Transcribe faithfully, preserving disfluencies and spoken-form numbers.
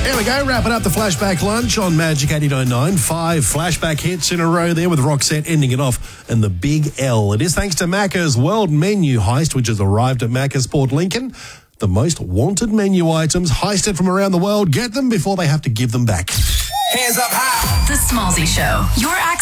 There we go, wrapping up the Flashback Lunch on Magic eighty-nine point nine. Five flashback hits in a row there with Roxette ending it off in the big L. It is thanks to Macca's World Menu Heist, which has arrived at Macca's Port Lincoln. The most wanted menu items heisted from around the world. Get them before they have to give them back. Hands up high. The Smallsy Show. Your access